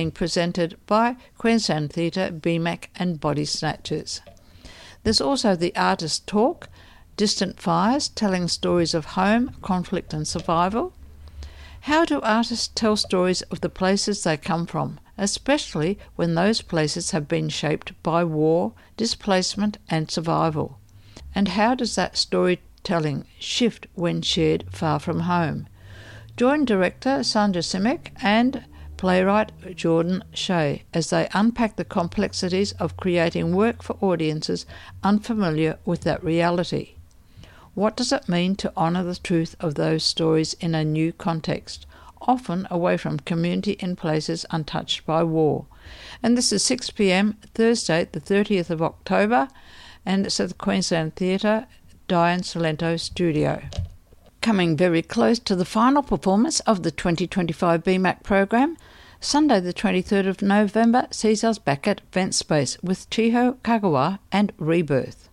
being presented by Queensland Theatre, BMAC and Body Snatchers. There's also the Artist Talk, Distant Fires, telling stories of home, conflict and survival. How do artists tell stories of the places they come from, especially when those places have been shaped by war, displacement and survival? And how does that storytelling shift when shared far from home? Join director Sandra Simic and playwright Jordan Shea as they unpack the complexities of creating work for audiences unfamiliar with that reality. What does it mean to honour the truth of those stories in a new context, often away from community in places untouched by war? And this is 6 p.m, Thursday, the 30th of October, and it's at the Queensland Theatre, Diane Salento Studio. Coming very close to the final performance of the 2025 BMAC program, Sunday the 23rd of November sees us back at Vent Space with Chiho Kagawa and Rebirth.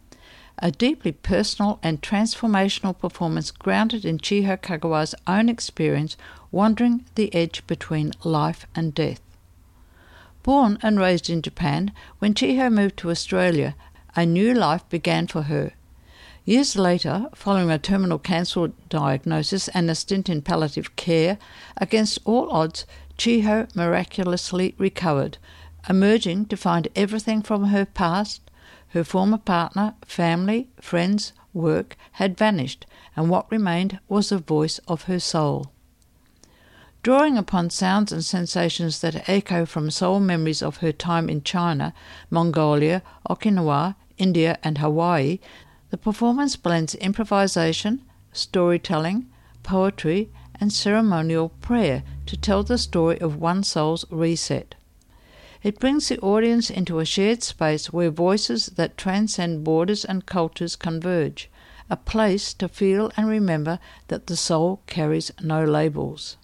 A deeply personal and transformational performance grounded in Chiho Kagawa's own experience wandering the edge between life and death. Born and raised in Japan, when Chiho moved to Australia, a new life began for her. Years later, following a terminal cancer diagnosis and a stint in palliative care, against all odds, Chiho miraculously recovered, emerging to find everything from her past, her former partner, family, friends, work had vanished, and what remained was the voice of her soul. Drawing upon sounds and sensations that echo from soul memories of her time in China, Mongolia, Okinawa, India and Hawaii, the performance blends improvisation, storytelling, poetry and ceremonial prayer to tell the story of one soul's reset. It brings the audience into a shared space where voices that transcend borders and cultures converge, a place to feel and remember that the soul carries no labels.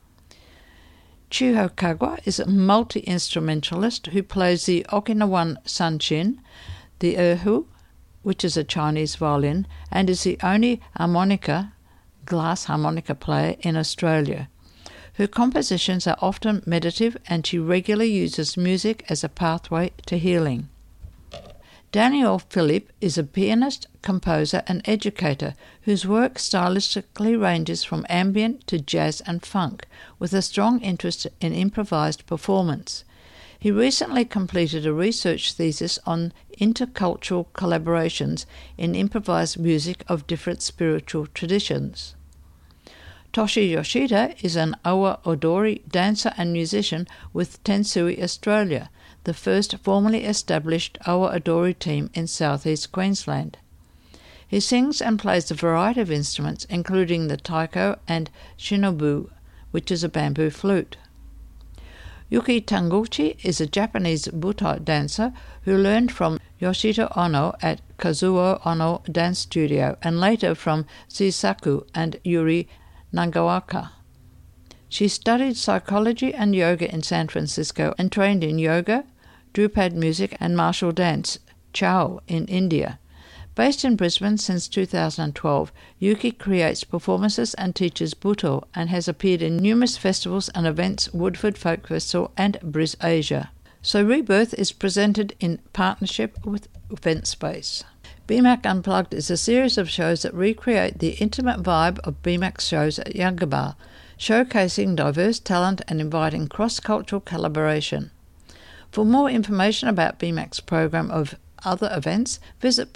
Chiho Kagawa is a multi-instrumentalist who plays the Okinawan sanshin, the erhu, which is a Chinese violin, and is the only glass harmonica player in Australia. Her compositions are often meditative and she regularly uses music as a pathway to healing. Daniel Philippe is a pianist, composer and educator whose work stylistically ranges from ambient to jazz and funk, with a strong interest in improvised performance. He recently completed a research thesis on intercultural collaborations in improvised music of different spiritual traditions. Toshi Yoshida is an Awa Odori dancer and musician with Tensui Australia, the first formally established Awa Odori team in southeast Queensland. He sings and plays a variety of instruments, including the taiko and shinobu, which is a bamboo flute. Yuki Tanguchi is a Japanese Buto dancer who learned from Yoshito Ono at Kazuo Ono Dance Studio and later from Shisaku and Yuri Nagawaka. She studied psychology and yoga in San Francisco and trained in yoga, Drupad music and martial dance, Chow, in India. Based in Brisbane since 2012, Yuki creates performances and teaches Buto and has appeared in numerous festivals and events, Woodford Folk Festival and Bris Asia. So Rebirth is presented in partnership with Vent Space. BMAC Unplugged is a series of shows that recreate the intimate vibe of BMAC shows at Yungabar, showcasing diverse talent and inviting cross-cultural collaboration. For more information about BMAC's program of other events, visit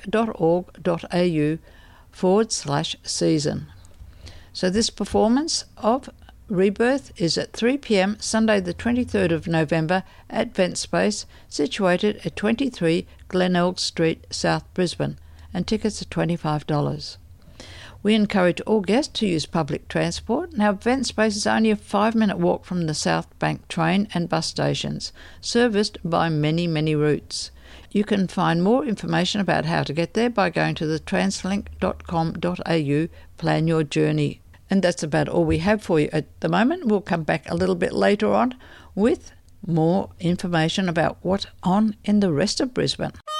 bmac.org.au/season. So this performance of Rebirth is at 3 p.m. Sunday the 23rd of November at Vent Space, situated at 23 Glenelg Street, South Brisbane, and tickets are $25. We encourage all guests to use public transport. Now, Vent Space is only a 5-minute walk from the South Bank train and bus stations, serviced by many, many routes. You can find more information about how to get there by going to the translink.com.au, plan your journey. And that's about all we have for you at the moment. We'll come back a little bit later on with more information about what's on in the rest of Brisbane.